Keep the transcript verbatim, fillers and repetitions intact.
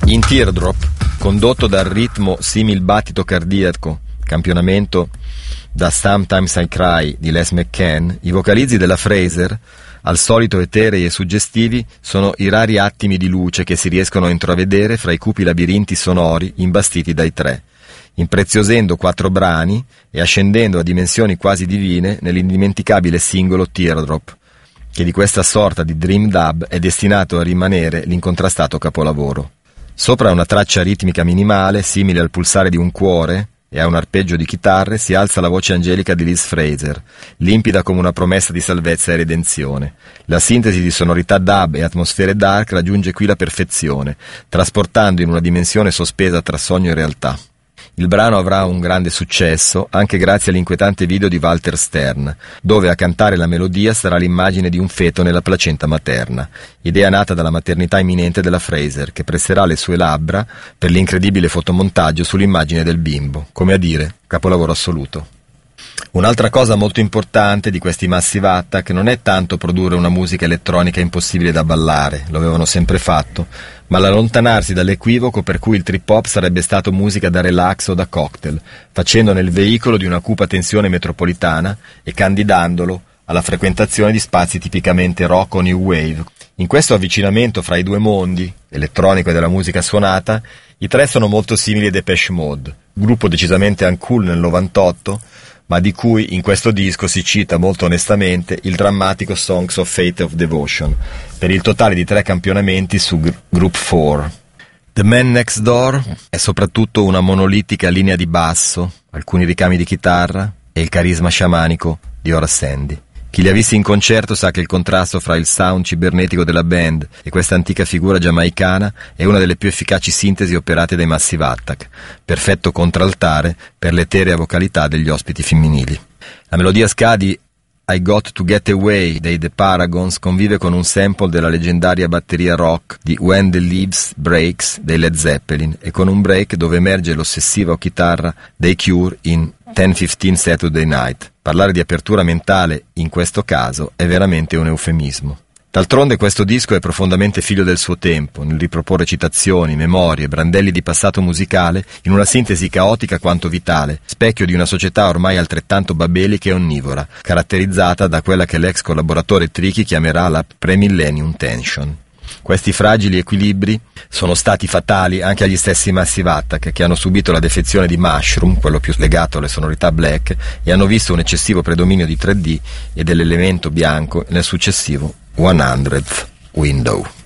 In Teardrop, condotto dal ritmo simil battito cardiaco, campionamento da Sometimes I Cry di Les McCann, i vocalizzi della Fraser, al solito eterei e suggestivi, sono i rari attimi di luce che si riescono a intravedere fra i cupi labirinti sonori imbastiti dai tre, impreziosendo quattro brani e ascendendo a dimensioni quasi divine nell'indimenticabile singolo Teardrop, che di questa sorta di dream dub è destinato a rimanere l'incontrastato capolavoro. Sopra una traccia ritmica minimale, simile al pulsare di un cuore, e a un arpeggio di chitarre si alza la voce angelica di Liz Fraser, limpida come una promessa di salvezza e redenzione. La sintesi di sonorità dub e atmosfere dark raggiunge qui la perfezione, trasportando in una dimensione sospesa tra sogno e realtà. Il brano avrà un grande successo anche grazie all'inquietante video di Walter Stern, dove a cantare la melodia sarà l'immagine di un feto nella placenta materna, idea nata dalla maternità imminente della Fraser, che presserà le sue labbra per l'incredibile fotomontaggio sull'immagine del bimbo, come a dire, capolavoro assoluto. Un'altra cosa molto importante di questi Massive Attack non è tanto produrre una musica elettronica impossibile da ballare, lo avevano sempre fatto, ma l'allontanarsi dall'equivoco per cui il trip-hop sarebbe stato musica da relax o da cocktail, facendone il veicolo di una cupa tensione metropolitana e candidandolo alla frequentazione di spazi tipicamente rock o new wave. In questo avvicinamento fra i due mondi, elettronico e della musica suonata, i tre sono molto simili a Depeche Mode, gruppo decisamente uncool nel novantotto, ma di cui in questo disco si cita molto onestamente il drammatico Songs of Faith of Devotion, per il totale di tre campionamenti su Gr- Group quattro. The Man Next Door è soprattutto una monolitica linea di basso, alcuni ricami di chitarra e il carisma sciamanico di Horace Sandy. Chi li ha visti in concerto sa che il contrasto fra il sound cibernetico della band e questa antica figura giamaicana è una delle più efficaci sintesi operate dai Massive Attack, perfetto contraltare per l'eterea vocalità degli ospiti femminili. La melodia ska di I Got to Get Away dei The Paragons convive con un sample della leggendaria batteria rock di When the Leaves Breaks dei Led Zeppelin e con un break dove emerge l'ossessiva chitarra dei Cure in ten fifteen Saturday Night. Parlare di apertura mentale in questo caso è veramente un eufemismo. D'altronde questo disco è profondamente figlio del suo tempo, nel riproporre citazioni, memorie, brandelli di passato musicale in una sintesi caotica quanto vitale, specchio di una società ormai altrettanto babelica e onnivora, caratterizzata da quella che l'ex collaboratore Tricky chiamerà la pre-millennium tension. Questi fragili equilibri sono stati fatali anche agli stessi Massive Attack, che hanno subito la defezione di Mushroom, quello più legato alle sonorità black, e hanno visto un eccessivo predominio di tre D e dell'elemento bianco nel successivo hundredth Window.